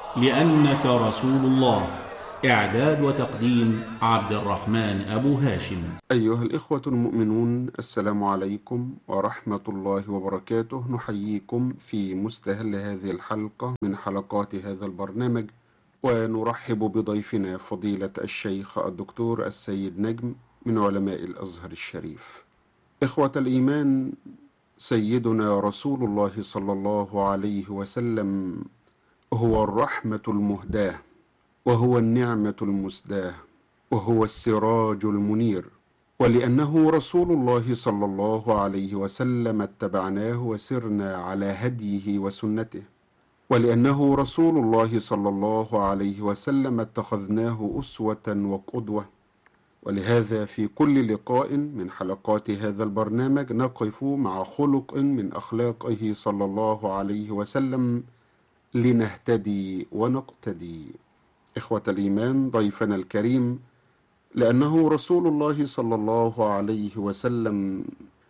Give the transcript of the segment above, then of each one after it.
لأنك رسول الله. إعداد وتقديم عبد الرحمن أبو هاشم. أيها الإخوة المؤمنون، السلام عليكم ورحمة الله وبركاته. نحييكم في مستهل هذه الحلقة من حلقات هذا البرنامج، ونرحب بضيفنا فضيلة الشيخ الدكتور السيد نجم من علماء الأزهر الشريف. إخوة الإيمان، سيدنا رسول الله صلى الله عليه وسلم هو الرحمة المهداة، وهو النعمة المسداة، وهو السراج المنير. ولأنه رسول الله صلى الله عليه وسلم اتبعناه وسرنا على هديه وسنته، ولأنه رسول الله صلى الله عليه وسلم اتخذناه أسوة وقدوة. ولهذا في كل لقاء من حلقات هذا البرنامج نقف مع خلق من أخلاقه صلى الله عليه وسلم لنهتدي ونقتدي. إخوة الإيمان، ضيفنا الكريم لأنه رسول الله صلى الله عليه وسلم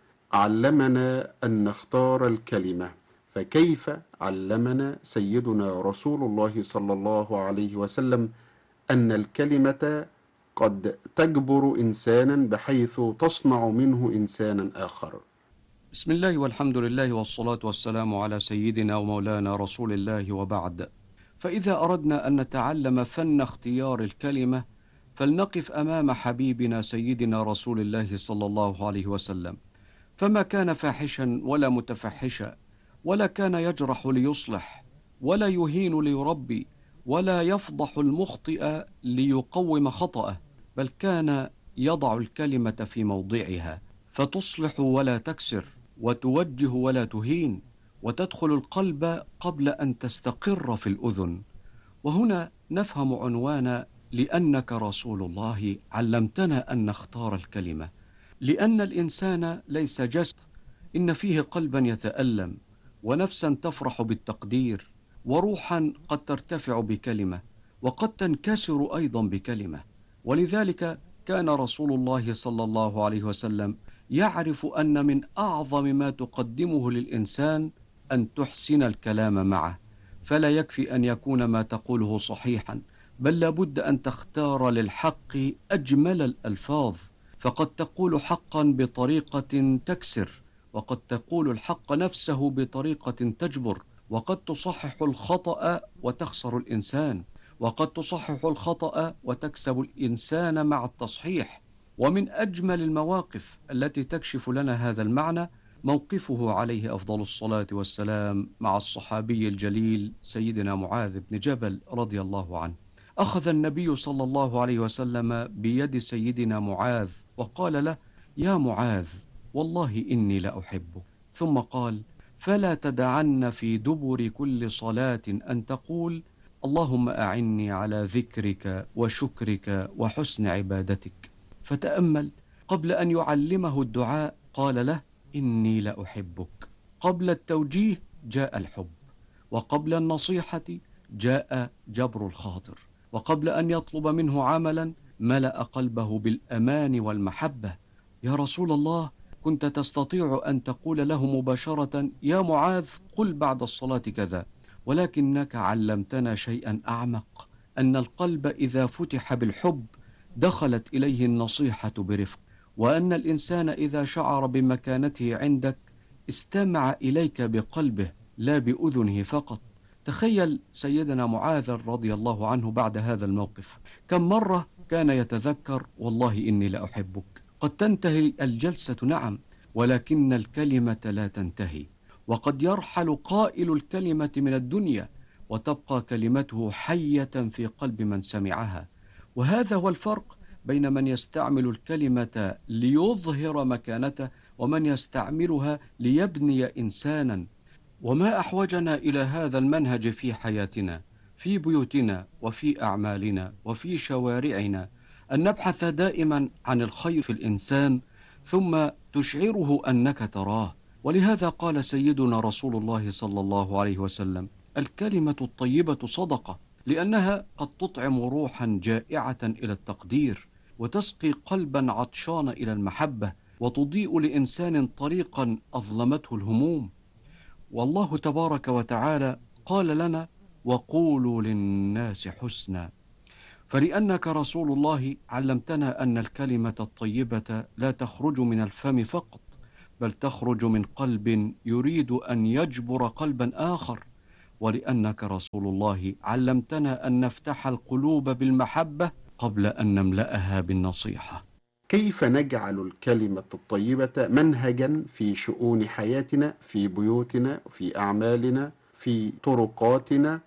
علمنا أن نختار الكلمة، فكيف علمنا سيدنا رسول الله صلى الله عليه وسلم أن الكلمة قد تجبر إنسانا بحيث تصنع منه إنسانا آخر؟ بسم الله والحمد لله والصلاة والسلام على سيدنا ومولانا رسول الله، وبعد. فإذا أردنا أن نتعلم فن اختيار الكلمة فلنقف أمام حبيبنا سيدنا رسول الله صلى الله عليه وسلم، فما كان فاحشا ولا متفحشا، ولا كان يجرح ليصلح، ولا يهين ليربي، ولا يفضح المخطئ ليقوم خطأه، بل كان يضع الكلمة في موضعها فتصلح ولا تكسر، وتوجه ولا تهين، وتدخل القلب قبل أن تستقر في الأذن. وهنا نفهم عنوان لأنك رسول الله علمتنا أن نختار الكلمة، لأن الإنسان ليس جسد، إن فيه قلبا يتألم، ونفسا تفرح بالتقدير، وروحا قد ترتفع بكلمة، وقد تنكسر أيضا بكلمة. ولذلك كان رسول الله صلى الله عليه وسلم يعرف أن من أعظم ما تقدمه للإنسان أن تحسن الكلام معه، فلا يكفي أن يكون ما تقوله صحيحا، بل لابد أن تختار للحق أجمل الألفاظ، فقد تقول حقا بطريقة تكسر، وقد تقول الحق نفسه بطريقة تجبر، وقد تصحح الخطأ وتخسر الإنسان، وقد تصحح الخطأ وتكسب الإنسان مع التصحيح. ومن أجمل المواقف التي تكشف لنا هذا المعنى موقفه عليه أفضل الصلاة والسلام مع الصحابي الجليل سيدنا معاذ بن جبل رضي الله عنه. أخذ النبي صلى الله عليه وسلم بيد سيدنا معاذ وقال له: يا معاذ، والله إني لأحبك. ثم قال: فلا تدعن في دبر كل صلاة أن تقول: اللهم أعني على ذكرك وشكرك وحسن عبادتك. فتأمل، قبل أن يعلمه الدعاء قال له: إني لأحبك. قبل التوجيه جاء الحب، وقبل النصيحة جاء جبر الخاطر، وقبل أن يطلب منه عملا ملأ قلبه بالأمان والمحبة. يا رسول الله، كنت تستطيع أن تقول له مباشرة: يا معاذ، قل بعد الصلاة كذا، ولكنك علمتنا شيئا أعمق، أن القلب إذا فتح بالحب دخلت إليه النصيحة برفق، وأن الإنسان إذا شعر بمكانته عندك استمع إليك بقلبه لا بأذنه فقط. تخيل سيدنا معاذ رضي الله عنه بعد هذا الموقف كم مرة كان يتذكر: والله إني لأحبك. قد تنتهي الجلسة، نعم، ولكن الكلمة لا تنتهي، وقد يرحل قائل الكلمة من الدنيا وتبقى كلمته حية في قلب من سمعها. وهذا هو الفرق بين من يستعمل الكلمة ليظهر مكانته ومن يستعملها ليبني إنسانا. وما أحوجنا إلى هذا المنهج في حياتنا، في بيوتنا وفي أعمالنا وفي شوارعنا، أن نبحث دائما عن الخير في الإنسان ثم تشعره أنك تراه. ولهذا قال سيدنا رسول الله صلى الله عليه وسلم: الكلمة الطيبة صدقة، لأنها قد تطعم روحا جائعة إلى التقدير، وتسقي قلبا عطشان إلى المحبة، وتضيء لإنسان طريقا أظلمته الهموم. والله تبارك وتعالى قال لنا: وقولوا للناس حسنا. فلأنك رسول الله علمتنا أن الكلمة الطيبة لا تخرج من الفم فقط، بل تخرج من قلب يريد أن يجبر قلبا آخر. ولأنك رسول الله علمتنا أن نفتح القلوب بالمحبة قبل أن نملأها بالنصيحة. كيف نجعل الكلمة الطيبة منهجا في شؤون حياتنا، في بيوتنا، في أعمالنا، في طرقاتنا،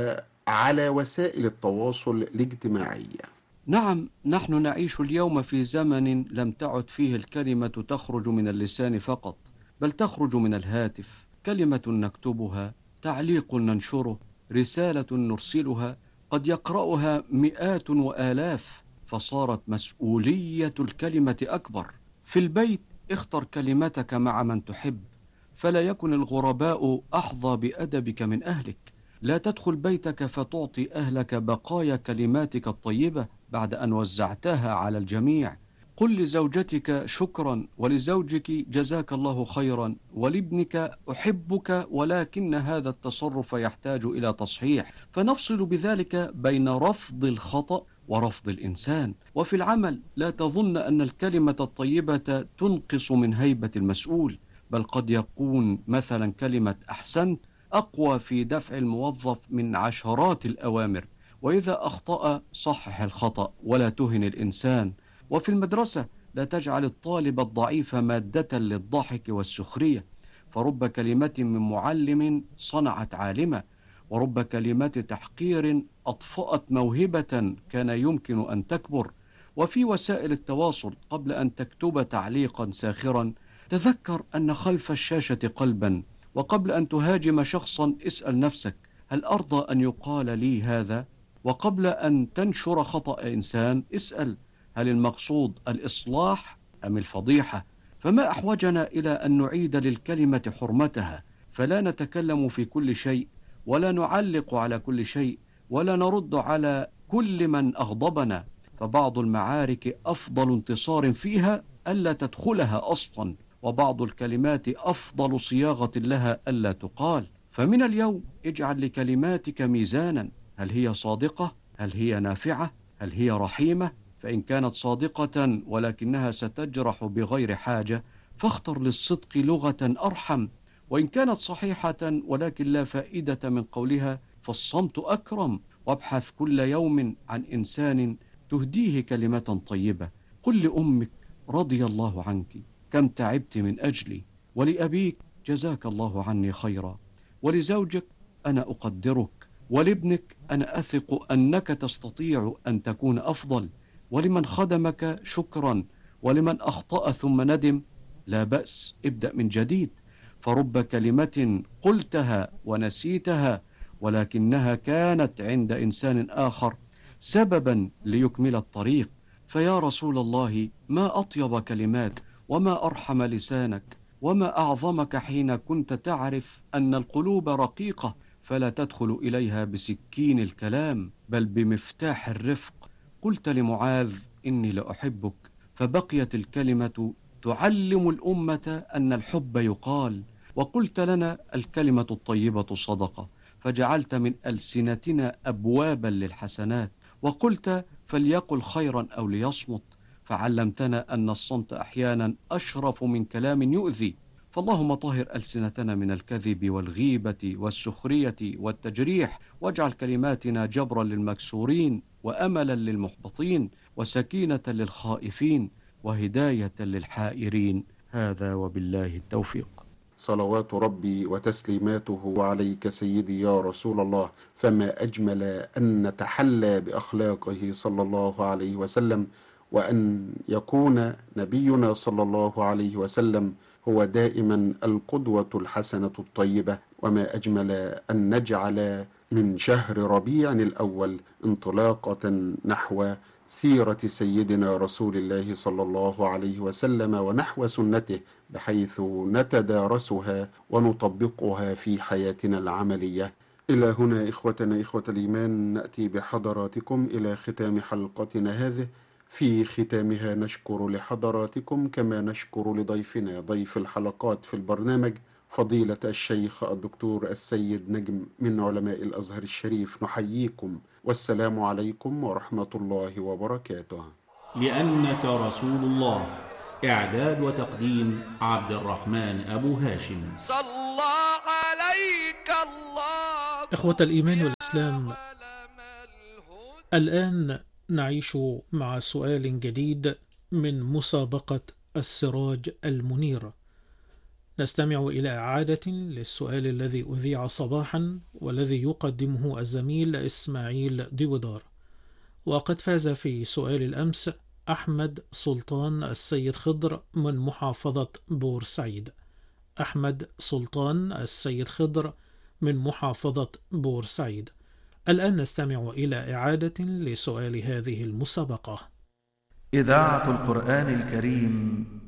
وعلى وسائل التواصل الاجتماعي؟ نعم، نحن نعيش اليوم في زمن لم تعد فيه الكلمة تخرج من اللسان فقط، بل تخرج من الهاتف، كلمة نكتبها، تعليق ننشره، رسالة نرسلها، قد يقرأها مئات وآلاف، فصارت مسؤولية الكلمة أكبر. في البيت اختر كلمتك مع من تحب، فلا يكن الغرباء أحظى بأدبك من أهلك. لا تدخل بيتك فتعطي أهلك بقايا كلماتك الطيبة بعد أن وزعتها على الجميع. قل لزوجتك شكرا، ولزوجك جزاك الله خيرا، ولابنك أحبك، ولكن هذا التصرف يحتاج إلى تصحيح، فنفصل بذلك بين رفض الخطأ ورفض الإنسان. وفي العمل لا تظن أن الكلمة الطيبة تنقص من هيبة المسؤول، بل قد يكون مثلا كلمة أحسنت أقوى في دفع الموظف من عشرات الأوامر. وإذا أخطأ صحح الخطأ ولا تهن الإنسان. وفي المدرسة لا تجعل الطالب الضعيف مادة للضحك والسخرية، فرب كلمة من معلم صنعت عالمة، ورب كلمة تحقير أطفأت موهبة كان يمكن أن تكبر. وفي وسائل التواصل قبل أن تكتب تعليقا ساخرا تذكر أن خلف الشاشة قلبا، وقبل أن تهاجم شخصا اسأل نفسك هل أرضى أن يقال لي هذا؟ وقبل أن تنشر خطأ إنسان اسأل هل المقصود الإصلاح أم الفضيحة؟ فما أحوجنا إلى أن نعيد للكلمة حرمتها، فلا نتكلم في كل شيء، ولا نعلق على كل شيء، ولا نرد على كل من أغضبنا، فبعض المعارك أفضل انتصار فيها ألا تدخلها أصلا، وبعض الكلمات أفضل صياغة لها ألا تقال. فمن اليوم اجعل لكلماتك ميزانا، هل هي صادقة؟ هل هي نافعة؟ هل هي رحيمة؟ فإن كانت صادقة ولكنها ستجرح بغير حاجة فاختر للصدق لغة أرحم، وإن كانت صحيحة ولكن لا فائدة من قولها فالصمت أكرم. وابحث كل يوم عن إنسان تهديه كلمة طيبة. قل لأمك رضي الله عنك كم تعبت من أجلي، ولأبيك جزاك الله عني خيرا، ولزوجك أنا أقدرك، ولابنك أنا أثق أنك تستطيع أن تكون أفضل، ولمن خدمك شكرا، ولمن أخطأ ثم ندم لا بأس ابدأ من جديد. فرب كلمة قلتها ونسيتها ولكنها كانت عند إنسان آخر سببا ليكمل الطريق. فيا رسول الله ما أطيب كلمات، وما أرحم لسانك، وما أعظمك حين كنت تعرف أن القلوب رقيقة فلا تدخل إليها بسكين الكلام بل بمفتاح الرفق. قلت لمعاذ إني لأحبك، فبقيت الكلمة تعلم الأمة أن الحب يقال. وقلت لنا الكلمة الطيبة صدقة، فجعلت من ألسنتنا أبوابا للحسنات. وقلت فليقل خيرا أو ليصمت، فعلمتنا أن الصمت أحيانا أشرف من كلام يؤذي. فاللهم طهر ألسنتنا من الكذب والغيبة والسخرية والتجريح، واجعل كلماتنا جبرا للمكسورين، وأملا للمحبطين، وسكينة للخائفين، وهداية للحائرين. هذا وبالله التوفيق. صلوات ربي وتسليماته عليك سيدي يا رسول الله، فما أجمل أن نتحلى بأخلاقه صلى الله عليه وسلم، وأن يكون نبينا صلى الله عليه وسلم هو دائما القدوة الحسنة الطيبة. وما أجمل أن نجعل من شهر ربيع الأول انطلاقة نحو سيرة سيدنا رسول الله صلى الله عليه وسلم ونحو سنته، بحيث نتدارسها ونطبقها في حياتنا العملية. إلى هنا إخوتنا إخوة الإيمان نأتي بحضراتكم إلى ختام حلقتنا هذه. في ختامها نشكر لحضراتكم كما نشكر لضيفنا ضيف الحلقات في البرنامج فضيلة الشيخ الدكتور السيد نجم من علماء الأزهر الشريف، نحييكم والسلام عليكم ورحمة الله وبركاته. لأنك رسول الله. إعداد وتقديم عبد الرحمن أبو هاشم. صلى عليك الله. إخوة الإيمان والإسلام، الآن نعيش مع سؤال جديد من مسابقة السراج المنير. نستمع إلى إعادة للسؤال الذي أذيع صباحا والذي يقدمه الزميل إسماعيل ديودار. وقد فاز في سؤال الأمس أحمد سلطان السيد خضر من محافظة بورسعيد. أحمد سلطان السيد خضر من محافظة بورسعيد. الآن نستمع إلى إعادة لسؤال هذه المسابقة. إذاعة القرآن الكريم